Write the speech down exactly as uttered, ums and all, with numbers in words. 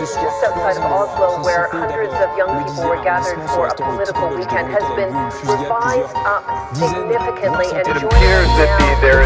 just outside of Oslo, where hundreds of young people were gathered for a political weekend, has been revised up significantly. And it appears that the, there